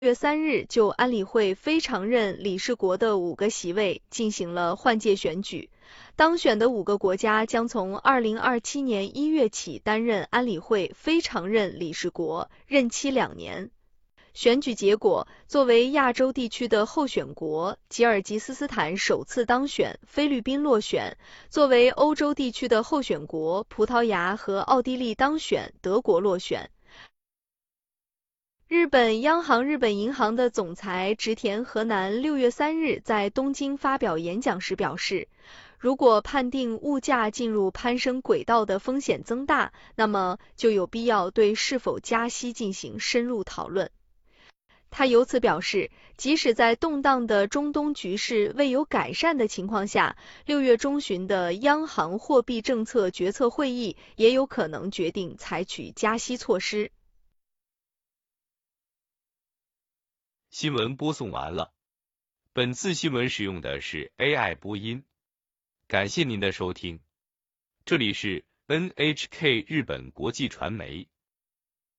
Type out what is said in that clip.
月3日就安理会非常任理事国的5个席位进行了换届选举，当选的5个国家将从2027年1月起担任安理会非常任理事国，任期2年。选举结果，作为亚洲地区的候选国，吉尔吉斯斯坦首次当选，菲律宾落选；作为欧洲地区的候选国，葡萄牙和奥地利当选，德国落选。日本央行日本银行的总裁植田和男6月3日在东京发表演讲时表示，如果判定物价进入攀升轨道的风险增大，那么就有必要对是否加息进行深入讨论。他由此表示，即使在动荡的中东局势未有改善的情况下，6月中旬的央行货币政策决策会议也有可能决定采取加息措施。 新闻播送完了，本次新闻使用的是 AI 播音，感谢您的收听，这里是 NHK 日本国际传媒。